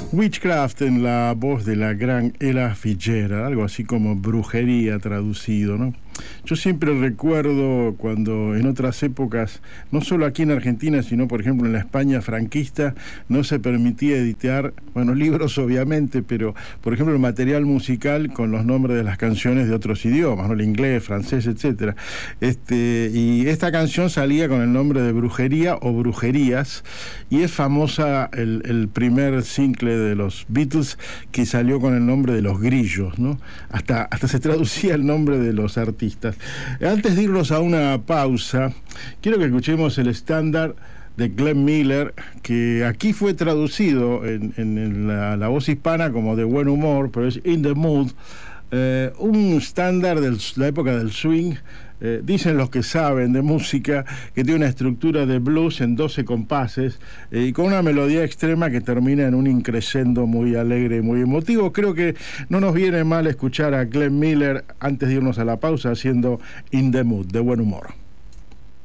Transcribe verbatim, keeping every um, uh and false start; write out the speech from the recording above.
Witchcraft en la voz de la gran Ella Fitzgerald, algo así como brujería traducido, ¿no? Yo siempre recuerdo cuando en otras épocas, no solo aquí en Argentina, sino por ejemplo en la España franquista, no se permitía editar, bueno, libros obviamente, pero por ejemplo el material musical con los nombres de las canciones de otros idiomas, ¿no? El inglés, francés, etcétera. Este, y esta canción salía con el nombre de Brujería o Brujerías, y es famosa el, el primer single de los Beatles que salió con el nombre de Los Grillos, ¿no? Hasta, hasta se traducía el nombre de los artistas. Antes de irnos a una pausa, quiero que escuchemos el estándar de Glenn Miller, que aquí fue traducido en, en, en la, la voz hispana como De Buen Humor, pero es In the Mood, eh, un estándar de la época del swing. Eh, dicen los que saben de música que tiene una estructura de blues en doce compases eh, y con una melodía extrema que termina en un increscendo muy alegre y muy emotivo. Creo que no nos viene mal escuchar a Glenn Miller antes de irnos a la pausa haciendo In the Mood, De Buen Humor.